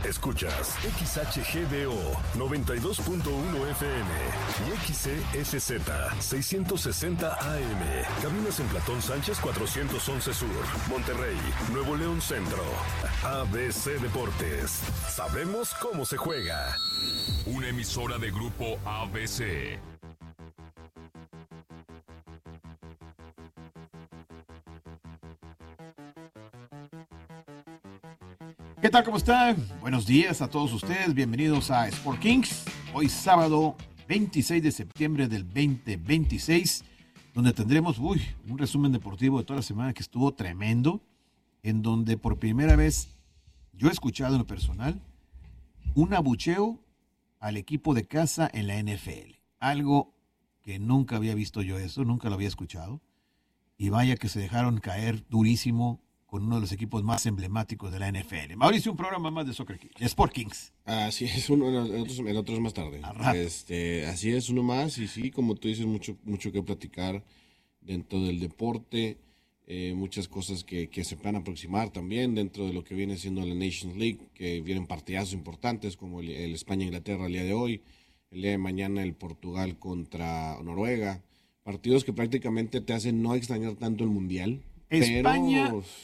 Escuchas XHGDO 92.1 FM y XESZ 660 AM. Cabinas en Platón Sánchez 411 Sur, Monterrey, Nuevo León Centro. ABC Deportes. Sabemos cómo se juega. Una emisora de Grupo ABC. ¿Qué tal? ¿Cómo están? Buenos días a todos ustedes. Bienvenidos a Sport Kings. Hoy sábado 26 de septiembre del 2026, donde tendremos un resumen deportivo de toda la semana que estuvo tremendo, en donde por primera vez yo he escuchado en lo personal un abucheo al equipo de casa en la NFL. Algo que nunca había visto yo eso, nunca lo había escuchado. Y vaya que se dejaron caer durísimo con uno de los equipos más emblemáticos de la NFL. Mauricio, un programa más de Soccer Kings, Sport Kings. Así es, el otro es más tarde. Así es, uno más, y sí, como tú dices, mucho que platicar dentro del deporte, muchas cosas que se van a aproximar también dentro de lo que viene siendo la Nations League, que vienen partidazos importantes como el España-Inglaterra el día de hoy, el día de mañana el Portugal contra Noruega, partidos que prácticamente te hacen no extrañar tanto el Mundial. España